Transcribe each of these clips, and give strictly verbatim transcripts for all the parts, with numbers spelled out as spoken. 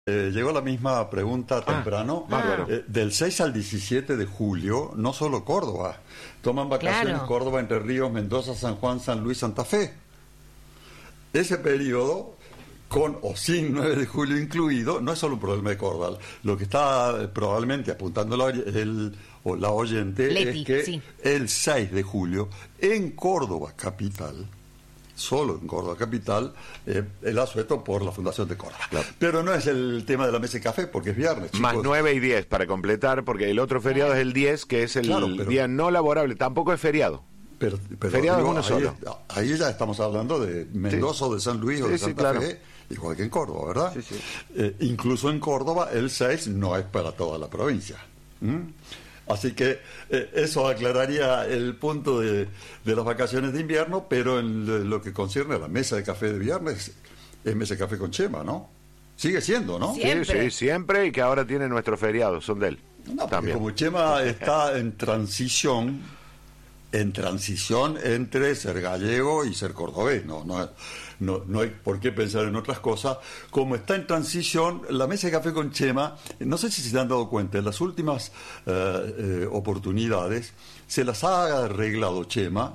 Eh, llegó la misma pregunta Ah, temprano. bárbaro. Eh, del seis al diecisiete de julio, no solo Córdoba, toman vacaciones Claro. Córdoba, Entre Ríos, Mendoza, San Juan, San Luis, Santa Fe. Ese periodo, con o sin nueve de julio incluido, no es solo un problema de Córdoba. Lo que está eh, probablemente apuntando la, el, o la oyente Leti, es que sí. el seis de julio, en Córdoba capital, solo en Córdoba capital, eh, el asueto por la Fundación de Córdoba. Claro. Pero no es el tema de la mesa de café, porque es viernes, chicos. Más nueve y diez para completar, porque el otro feriado es el diez, que es el Claro, pero- día no laborable. Tampoco es feriado. Pero, pero Feriado digo, es uno ahí, solo. ahí ya estamos hablando de Mendoza, o de San Luis o Sí, de sí, Santa claro. Fe, igual que en Córdoba, ¿verdad? Sí, sí. Eh, incluso en Córdoba el seis no es para toda la provincia. ¿Mm? Así que eh, eso aclararía el punto de, de las vacaciones de invierno, pero en lo, lo que concierne a la mesa de café de viernes, es mesa de café con Chema, ¿no? Sigue siendo, ¿no? Sí. Sí, Siempre. sí, siempre, y que ahora tiene nuestro feriado, son de él. No, porque También. como Chema está en transición, en transición entre ser gallego y ser cordobés, no, no, no, no hay por qué pensar en otras cosas. Como está en transición, la mesa de café con Chema, no sé si se han dado cuenta, en las últimas eh, eh, oportunidades se las ha arreglado Chema.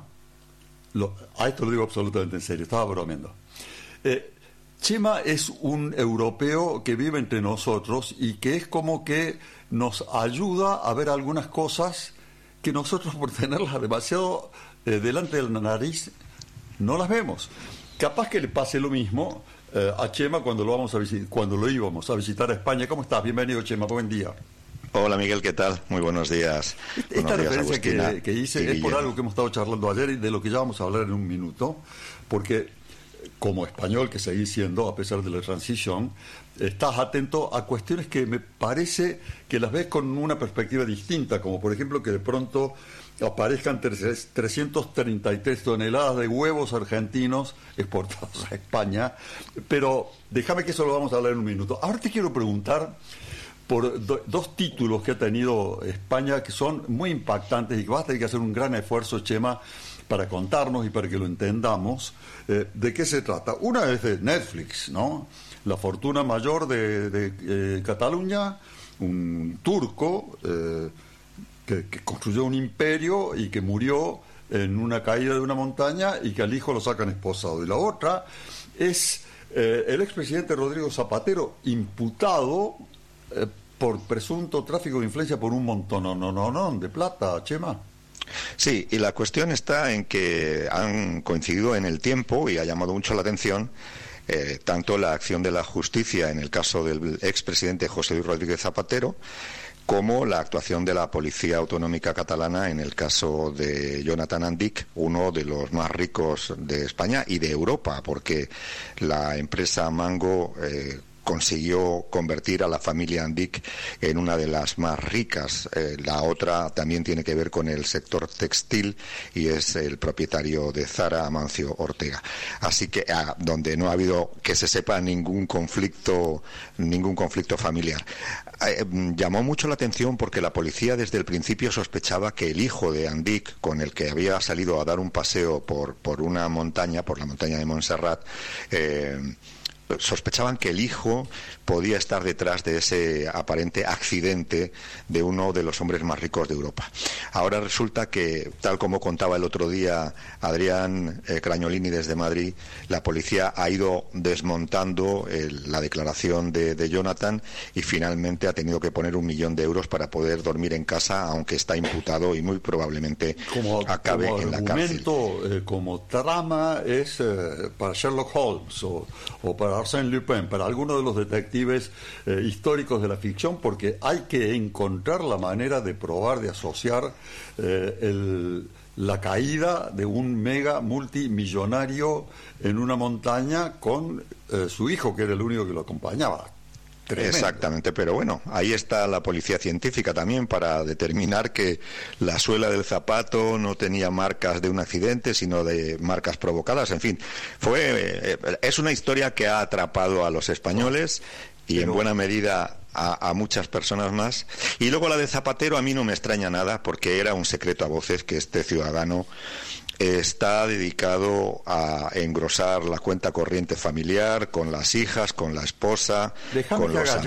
Lo, a esto lo digo absolutamente en serio, estaba bromeando. Eh, Chema es un europeo que vive entre nosotros y que es como que nos ayuda a ver algunas cosas que nosotros, por tenerlas demasiado eh, delante de la nariz, no las vemos. Capaz que le pase lo mismo eh, a Chema cuando lo vamos a visi- cuando lo íbamos a visitar a España. ¿Cómo estás? Bienvenido, Chema, buen día. Hola Miguel, ¿qué tal? Muy buenos días. Esta Buenos días, referencia Agustina que, que hice y es por Guillermo. algo que hemos estado charlando ayer y de lo que ya vamos a hablar en un minuto, porque como español que seguís siendo, a pesar de la transición, estás atento a cuestiones que me parece que las ves con una perspectiva distinta, como por ejemplo que de pronto aparezcan tres- trescientas treinta y tres toneladas de huevos argentinos exportados a España, pero déjame que eso lo vamos a hablar en un minuto. Ahora te quiero preguntar por do- dos títulos que ha tenido España que son muy impactantes y que vas a tener que hacer un gran esfuerzo, Chema, para contarnos y para que lo entendamos. Eh, ¿de qué se trata? Una es de Netflix, ¿no? La fortuna mayor de, de, eh, Cataluña, un turco eh, que, que construyó un imperio y que murió en una caída de una montaña y que al hijo lo sacan esposado. Y la otra es eh, el expresidente Rodrigo Zapatero, imputado eh, por presunto tráfico de influencia por un montón no, no, no, no, de plata, Chema. Sí, y la cuestión está en que han coincidido en el tiempo y ha llamado mucho la atención eh, tanto la acción de la justicia en el caso del expresidente José Luis Rodríguez Zapatero como la actuación de la Policía Autonómica Catalana en el caso de Jonathan Andic, uno de los más ricos de España y de Europa, porque la empresa Mango eh, consiguió convertir a la familia Andic en una de las más ricas. Eh, la otra también tiene que ver con el sector textil y es el propietario de Zara, Amancio Ortega. Así que ah, donde no ha habido, que se sepa, ningún conflicto, ningún conflicto familiar. Eh, llamó mucho la atención porque la policía desde el principio sospechaba que el hijo de Andic, con el que había salido a dar un paseo por, por una montaña, por la montaña de Montserrat, eh, sospechaban que el hijo podía estar detrás de ese aparente accidente de uno de los hombres más ricos de Europa. Ahora resulta que, tal como contaba el otro día Adrián eh, Crañolini desde Madrid, la policía ha ido desmontando el, la declaración de, de Jonathan y finalmente ha tenido que poner un millón de euros para poder dormir en casa, aunque está imputado y muy probablemente Como, acabe como en la cárcel. argumento, eh, como trama, es eh, para Sherlock Holmes o, o para Arsène Lupin, para algunos de los detectives eh, históricos de la ficción, porque hay que encontrar la manera de probar, de asociar eh, el, la caída de un mega multimillonario en una montaña con eh, su hijo, que era el único que lo acompañaba. Tremendo. Exactamente, pero bueno, ahí está la policía científica también para determinar que la suela del zapato no tenía marcas de un accidente, sino de marcas provocadas. En fin, fue eh, es una historia que ha atrapado a los españoles y pero... en buena medida a, a muchas personas más. Y luego la de Zapatero a mí no me extraña nada, porque era un secreto a voces que este ciudadano está dedicado a engrosar la cuenta corriente familiar con las hijas, con la esposa, Déjame con que los haga yo